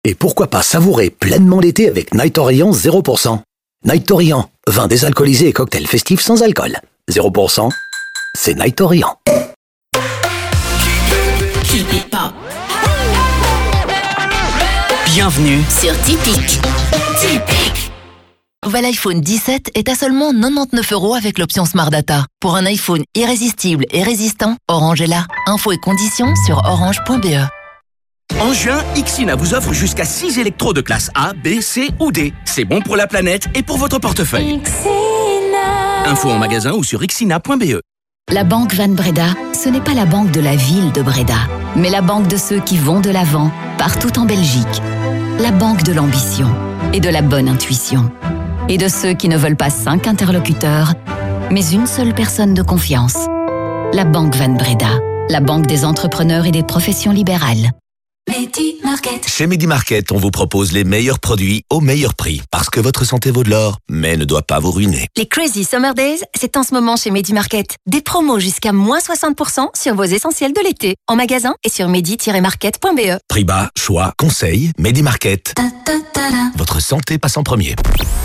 Et pourquoi pas savourer pleinement l'été avec Night Orient 0%. Night Orient, vin désalcoolisé et cocktail festif sans alcool. 0%, c'est Night Orient. Keep it pop. Bienvenue sur Typique. Typique. Nouvel iPhone 17 est à seulement 99 € avec l'option Smart Data. Pour un iPhone irrésistible et résistant, Orange est là. Infos et conditions sur orange.be. En juin, Ixina vous offre jusqu'à 6 électros de classe A, B, C ou D. C'est bon pour la planète et pour votre portefeuille. Info en magasin ou sur ixina.be. La Banque Van Breda, ce n'est pas la banque de la ville de Breda, mais la banque de ceux qui vont de l'avant, partout en Belgique. La banque de l'ambition et de la bonne intuition. Et de ceux qui ne veulent pas 5 interlocuteurs, mais une seule personne de confiance. La Banque Van Breda, la banque des entrepreneurs et des professions libérales. Medi-Market. Chez Medi-Market, on vous propose les meilleurs produits au meilleur prix. Parce que votre santé vaut de l'or, mais ne doit pas vous ruiner. Les Crazy Summer Days, c'est en ce moment chez Medi-Market. Des promos jusqu'à moins 60% sur vos essentiels de l'été. En magasin et sur medi-market.be. Prix bas, choix, conseils, Medi-Market. Votre santé passe en premier.